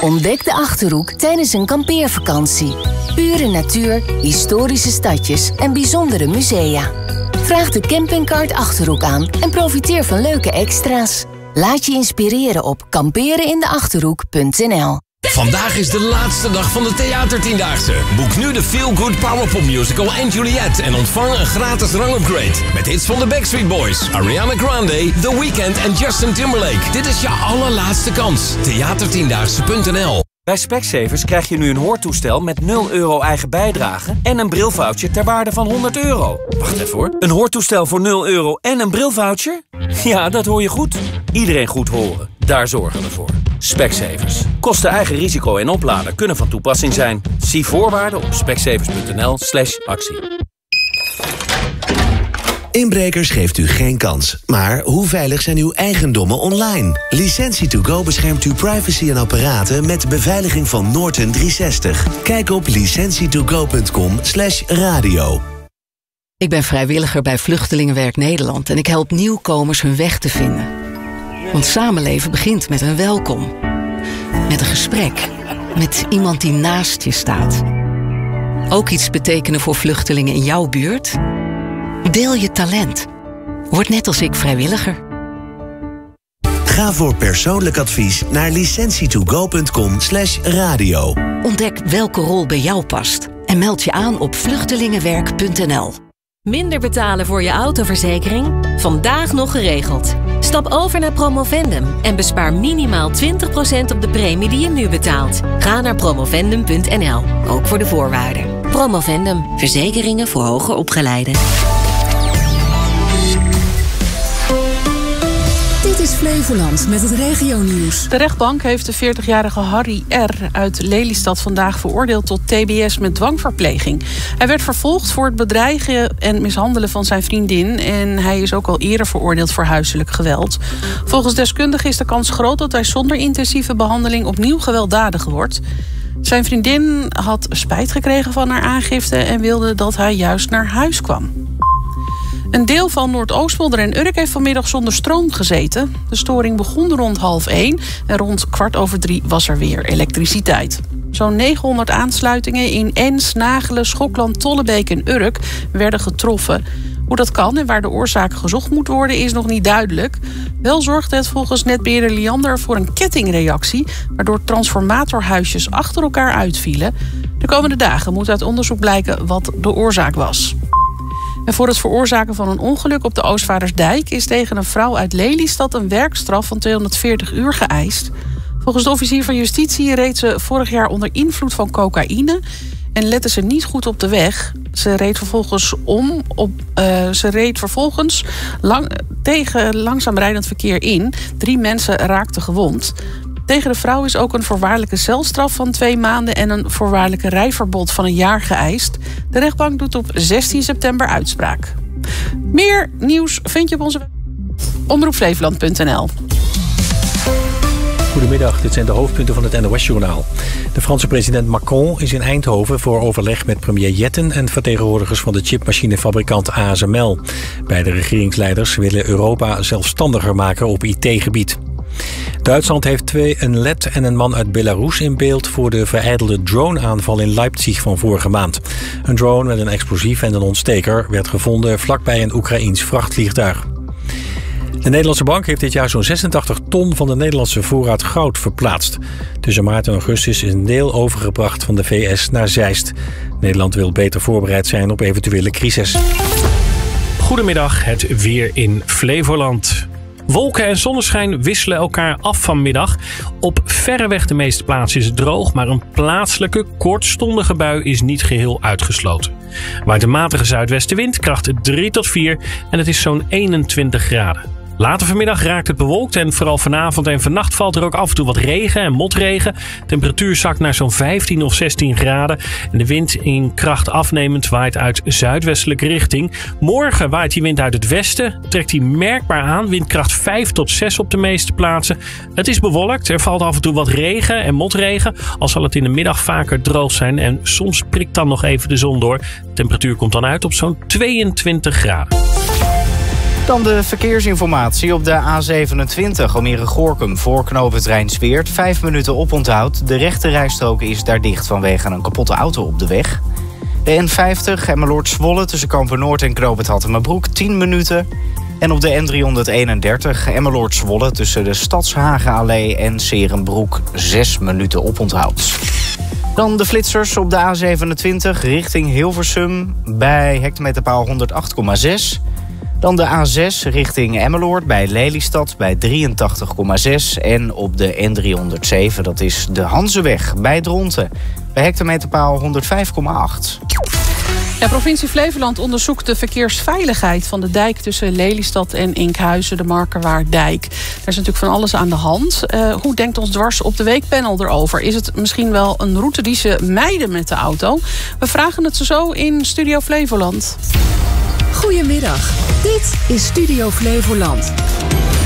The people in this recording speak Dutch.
Ontdek de Achterhoek tijdens een kampeervakantie. Pure natuur, historische stadjes en bijzondere musea. Vraag de campingkaart Achterhoek aan en profiteer van leuke extra's. Laat je inspireren op kamperenindeachterhoek.nl. Vandaag is de laatste dag van de Theater-10-daagse. Boek nu de Feel Good Powerpop Musical en Juliet en ontvang een gratis rangupgrade. Met hits van de Backstreet Boys, Ariana Grande, The Weeknd en Justin Timberlake. Dit is je allerlaatste kans. Theater10daagse.nl. Bij Specsavers krijg je nu een hoortoestel met 0 euro eigen bijdrage en een brilvoucher ter waarde van €100. Wacht even hoor. Een hoortoestel voor 0 euro en een brilvoucher? Ja, dat hoor je goed. Iedereen goed horen. Daar zorgen we voor. Specsavers. Kosten eigen risico en oplader kunnen van toepassing zijn. Zie voorwaarden op specsavers.nl/actie. Inbrekers geeft u geen kans. Maar hoe veilig zijn uw eigendommen online? Licentie2Go beschermt uw privacy en apparaten met de beveiliging van Norton 360. Kijk op licentietogo.com/radio. Ik ben vrijwilliger bij Vluchtelingenwerk Nederland en ik help nieuwkomers hun weg te vinden. Want samenleven begint met een welkom. Met een gesprek. Met iemand die naast je staat. Ook iets betekenen voor vluchtelingen in jouw buurt? Deel je talent. Word net als ik vrijwilliger. Ga voor persoonlijk advies naar licentietogo.com/radio. Ontdek welke rol bij jou past. En meld je aan op vluchtelingenwerk.nl. Minder betalen voor je autoverzekering? Vandaag nog geregeld. Stap over naar Promovendum en bespaar minimaal 20% op de premie die je nu betaalt. Ga naar promovendum.nl, ook voor de voorwaarden. Promovendum, verzekeringen voor hoger opgeleiden. Dit is Flevoland met het regionieuws. De rechtbank heeft de 40-jarige Harry R. uit Lelystad vandaag veroordeeld tot TBS met dwangverpleging. Hij werd vervolgd voor het bedreigen en mishandelen van zijn vriendin en hij is ook al eerder veroordeeld voor huiselijk geweld. Volgens deskundigen is de kans groot dat hij zonder intensieve behandeling opnieuw gewelddadig wordt. Zijn vriendin had spijt gekregen van haar aangifte en wilde dat hij juist naar huis kwam. Een deel van Noordoostpolder en Urk heeft vanmiddag zonder stroom gezeten. De storing begon rond 12:30 en rond 2:15 was er weer elektriciteit. Zo'n 900 aansluitingen in Ens, Nagelen, Schokland, Tollebeek en Urk werden getroffen. Hoe dat kan en waar de oorzaak gezocht moet worden is nog niet duidelijk. Wel zorgde het volgens netbeheerder Liander voor een kettingreactie, waardoor transformatorhuisjes achter elkaar uitvielen. De komende dagen moet uit onderzoek blijken wat de oorzaak was. En voor het veroorzaken van een ongeluk op de Oostvaardersdijk is tegen een vrouw uit Lelystad een werkstraf van 240 uur geëist. Volgens de officier van justitie reed ze vorig jaar onder invloed van cocaïne en lette ze niet goed op de weg. Ze reed vervolgens tegen langzaam rijdend verkeer in. 3 mensen raakten gewond. Tegen de vrouw is ook een voorwaardelijke celstraf van 2 maanden en een voorwaardelijke rijverbod van 1 jaar geëist. De rechtbank doet op 16 september uitspraak. Meer nieuws vind je op onze omroepflevoland.nl. Goedemiddag, dit zijn de hoofdpunten van het NOS-journaal. De Franse president Macron is in Eindhoven voor overleg met premier Jetten en vertegenwoordigers van de chipmachinefabrikant ASML. Beide regeringsleiders willen Europa zelfstandiger maken op IT-gebied. Duitsland heeft een led en een man uit Belarus in beeld voor de verijdelde drone-aanval in Leipzig van vorige maand. Een drone met een explosief en een ontsteker werd gevonden vlakbij een Oekraïens vrachtvliegtuig. De Nederlandse Bank heeft dit jaar zo'n 86 ton van de Nederlandse voorraad goud verplaatst. Tussen maart en augustus is een deel overgebracht van de VS naar Zeist. Nederland wil beter voorbereid zijn op eventuele crisis. Goedemiddag, het weer in Flevoland. Wolken en zonneschijn wisselen elkaar af vanmiddag. Op verreweg de meeste plaatsen is het droog, maar een plaatselijke kortstondige bui is niet geheel uitgesloten. Waait een matige zuidwestenwind, kracht 3 tot 4 en het is zo'n 21 graden. Later vanmiddag raakt het bewolkt en vooral vanavond en vannacht valt er ook af en toe wat regen en motregen. Temperatuur zakt naar zo'n 15 of 16 graden. En de wind in kracht afnemend waait uit zuidwestelijke richting. Morgen waait die wind uit het westen. Trekt die merkbaar aan. Windkracht 5 tot 6 op de meeste plaatsen. Het is bewolkt. Er valt af en toe wat regen en motregen. Al zal het in de middag vaker droog zijn. En soms prikt dan nog even de zon door. De temperatuur komt dan uit op zo'n 22 graden. Dan de verkeersinformatie op de A27 Almere-Goorkum voor knooppunt Rijnsweert. 5 minuten oponthoud. De rechterrijstrook is daar dicht vanwege een kapotte auto op de weg. De N50 Emmeloord-Zwolle tussen Kampen-Noord en knooppunt Hattemerbroek 10 minuten. En op de N331 Emmeloord-Zwolle tussen de Stadshagenallee en Serenbroek 6 minuten oponthoud. Dan de flitsers op de A27 richting Hilversum bij hectometerpaal 108,6. Dan de A6 richting Emmeloord bij Lelystad bij 83,6. En op de N307, dat is de Hanzeweg bij Dronten bij hectometerpaal 105,8. Ja, provincie Flevoland onderzoekt de verkeersveiligheid van de dijk tussen Lelystad en Enkhuizen, de Markerwaarddijk. Er is natuurlijk van alles aan de hand. Hoe denkt ons Dwars op de Weekpanel erover? Is het misschien wel een route die ze mijden met de auto? We vragen het zo in Studio Flevoland. Goedemiddag, dit is Studio Flevoland.